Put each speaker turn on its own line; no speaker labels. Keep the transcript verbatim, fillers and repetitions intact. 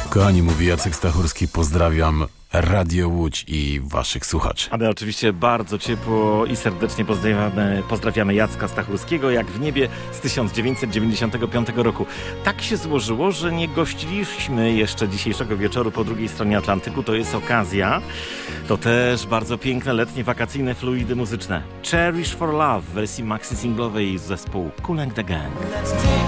Kochani, mówi Jacek Stachurski, pozdrawiam Radio Łódź i waszych słuchaczy.
A my oczywiście bardzo ciepło i serdecznie pozdrawiamy, pozdrawiamy Jacka Stachurskiego, jak w niebie z tysiąc dziewięćset dziewięćdziesiątego piątego roku. Tak się złożyło, że nie gościliśmy jeszcze dzisiejszego wieczoru po drugiej stronie Atlantyku. To jest okazja. To też bardzo piękne, letnie, wakacyjne fluidy muzyczne. Cherish for Love w wersji maxi singlowej z zespołu Kool and the Gang.